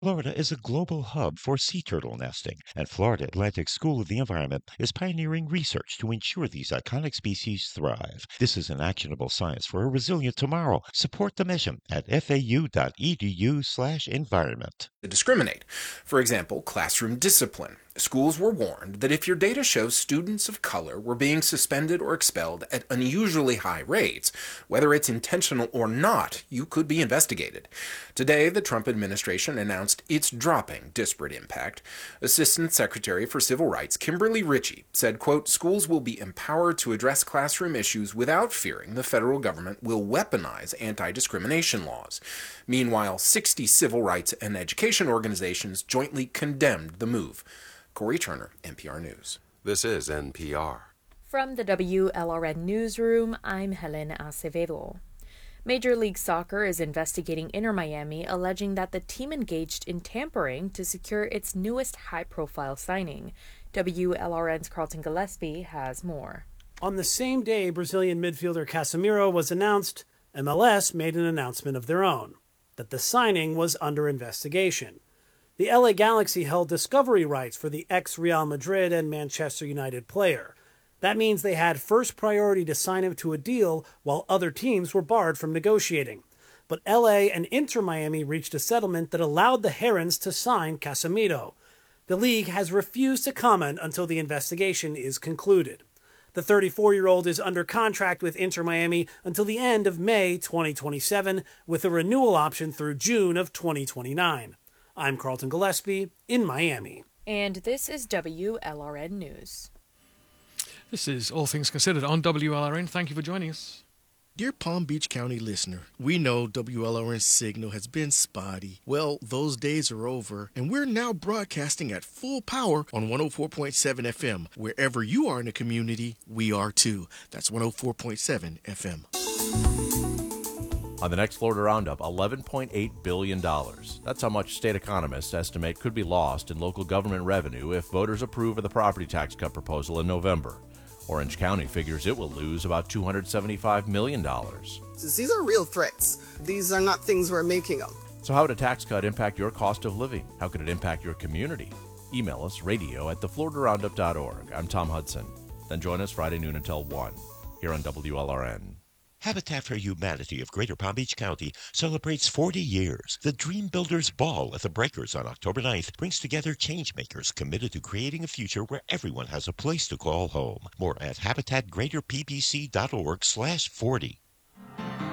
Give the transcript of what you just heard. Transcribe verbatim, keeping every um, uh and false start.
Florida is a global hub for sea turtle nesting, and Florida Atlantic School of the Environment is pioneering research to ensure these iconic species thrive. This is an actionable science for a resilient tomorrow. Support the mission at fau.edu slash environment. To discriminate. For example, classroom discipline. Schools were warned that if your data shows students of color were being suspended or expelled at unusually high rates, whether it's intentional or not, you could be investigated. Today, the Trump administration announced it's dropping disparate impact. Assistant Secretary for Civil Rights Kimberly Ritchie said, quote, schools will be empowered to address classroom issues without fearing the federal government will weaponize anti-discrimination laws. Meanwhile, sixty civil rights and education organizations jointly condemned the move. Corey Turner, N P R News. This is N P R. From the W L R N Newsroom, I'm Helen Acevedo. Major League Soccer is investigating Inter Miami, alleging that the team engaged in tampering to secure its newest high-profile signing. W L R N's Carlton Gillespie has more. On the same day Brazilian midfielder Casemiro was announced, M L S made an announcement of their own, that the signing was under investigation. The L A Galaxy held discovery rights for the ex-Real Madrid and Manchester United player. That means they had first priority to sign him to a deal while other teams were barred from negotiating. But L A and Inter Miami reached a settlement that allowed the Herons to sign Casemiro. The league has refused to comment until the investigation is concluded. The thirty-four-year-old is under contract with Inter Miami until the end of May twenty twenty-seven, with a renewal option through June of twenty twenty-nine. I'm Carlton Gillespie in Miami. And this is W L R N News. This is All Things Considered on W L R N. Thank you for joining us. Dear Palm Beach County listener, we know W L R N's signal has been spotty. Well, those days are over, and we're now broadcasting at full power on one oh four point seven F M. Wherever you are in the community, we are too. That's one oh four point seven F M. On the next Florida Roundup, eleven point eight billion dollars. That's how much state economists estimate could be lost in local government revenue if voters approve of the property tax cut proposal in November. Orange County figures it will lose about two hundred seventy-five million dollars. These are real threats. These are not things we're making them. So how would a tax cut impact your cost of living? How could it impact your community? Email us, radio at the florida roundup dot org. I'm Tom Hudson. Then join us Friday noon until one here on W L R N. Habitat for Humanity of Greater Palm Beach County celebrates forty years. The Dream Builders Ball at the Breakers on October ninth brings together changemakers committed to creating a future where everyone has a place to call home. More at habitat greater p b c dot org slash forty.